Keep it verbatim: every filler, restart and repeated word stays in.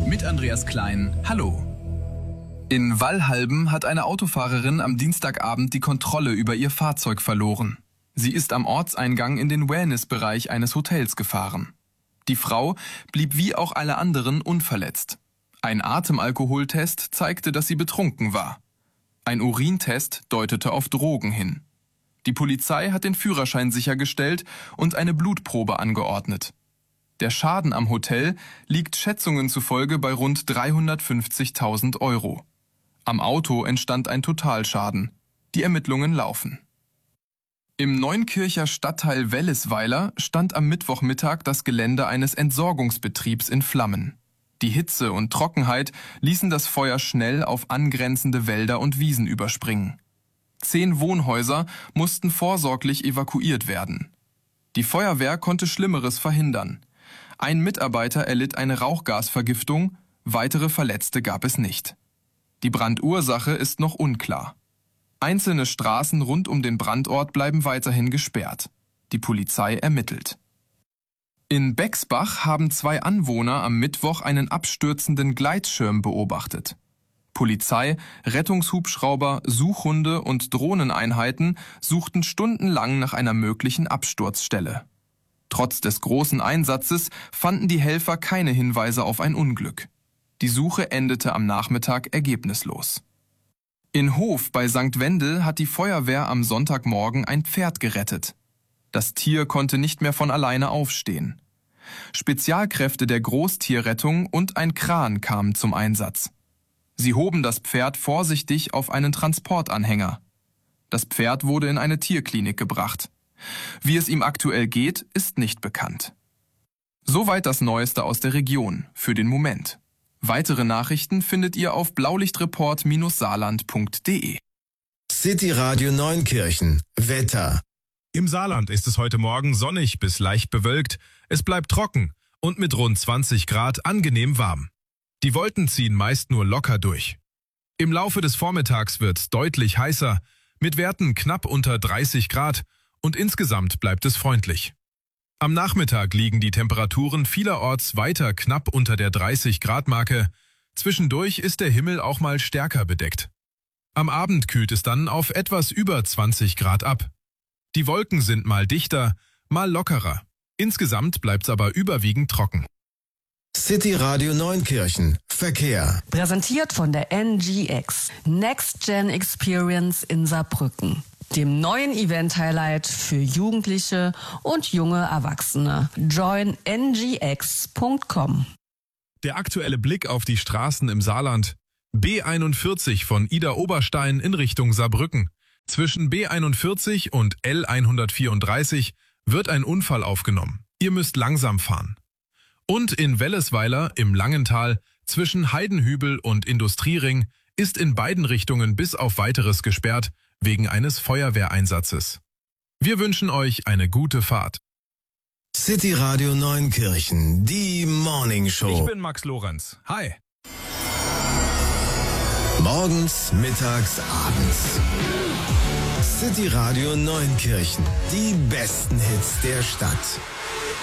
Mit Andreas Klein, hallo. In Wallhalben hat eine Autofahrerin am Dienstagabend die Kontrolle über ihr Fahrzeug verloren. Sie ist am Ortseingang in den Wellnessbereich eines Hotels gefahren. Die Frau blieb wie auch alle anderen unverletzt. Ein Atemalkoholtest zeigte, dass sie betrunken war. Ein Urintest deutete auf Drogen hin. Die Polizei hat den Führerschein sichergestellt und eine Blutprobe angeordnet. Der Schaden am Hotel liegt Schätzungen zufolge bei rund dreihundertfünfzigtausend Euro. Am Auto entstand ein Totalschaden. Die Ermittlungen laufen. Im Neunkircher Stadtteil Wellesweiler stand am Mittwochmittag das Gelände eines Entsorgungsbetriebs in Flammen. Die Hitze und Trockenheit ließen das Feuer schnell auf angrenzende Wälder und Wiesen überspringen. Zehn Wohnhäuser mussten vorsorglich evakuiert werden. Die Feuerwehr konnte Schlimmeres verhindern. Ein Mitarbeiter erlitt eine Rauchgasvergiftung, weitere Verletzte gab es nicht. Die Brandursache ist noch unklar. Einzelne Straßen rund um den Brandort bleiben weiterhin gesperrt. Die Polizei ermittelt. In Bexbach haben zwei Anwohner am Mittwoch einen abstürzenden Gleitschirm beobachtet. Polizei, Rettungshubschrauber, Suchhunde und Drohneneinheiten suchten stundenlang nach einer möglichen Absturzstelle. Trotz des großen Einsatzes fanden die Helfer keine Hinweise auf ein Unglück. Die Suche endete am Nachmittag ergebnislos. In Hof bei Sankt Wendel hat die Feuerwehr am Sonntagmorgen ein Pferd gerettet. Das Tier konnte nicht mehr von alleine aufstehen. Spezialkräfte der Großtierrettung und ein Kran kamen zum Einsatz. Sie hoben das Pferd vorsichtig auf einen Transportanhänger. Das Pferd wurde in eine Tierklinik gebracht. Wie es ihm aktuell geht, ist nicht bekannt. Soweit das Neueste aus der Region, für den Moment. Weitere Nachrichten findet ihr auf blaulichtreport Saarland punkt de. City Radio Neunkirchen. Wetter. Im Saarland ist es heute Morgen sonnig bis leicht bewölkt. Es bleibt trocken und mit rund zwanzig Grad angenehm warm. Die Wolken ziehen meist nur locker durch. Im Laufe des Vormittags wird es deutlich heißer, mit Werten knapp unter dreißig Grad und insgesamt bleibt es freundlich. Am Nachmittag liegen die Temperaturen vielerorts weiter knapp unter der dreißig Grad Marke. Zwischendurch ist der Himmel auch mal stärker bedeckt. Am Abend kühlt es dann auf etwas über zwanzig Grad ab. Die Wolken sind mal dichter, mal lockerer. Insgesamt bleibt's aber überwiegend trocken. City Radio Neunkirchen. Verkehr. Präsentiert von der N G X. Next Gen Experience in Saarbrücken. Dem neuen Event-Highlight für Jugendliche und junge Erwachsene. join n g x punkt com. Der aktuelle Blick auf die Straßen im Saarland. B einundvierzig von Idar-Oberstein in Richtung Saarbrücken. Zwischen B einundvierzig und L hundertvierunddreißig wird ein Unfall aufgenommen. Ihr müsst langsam fahren. Und in Wellesweiler im Langental zwischen Heidenhübel und Industriering ist in beiden Richtungen bis auf Weiteres gesperrt wegen eines Feuerwehreinsatzes. Wir wünschen euch eine gute Fahrt. City Radio Neunkirchen, die Morning Show. Ich bin Max Lorenz. Hi. Morgens, mittags, abends. City Radio Neunkirchen, die besten Hits der Stadt.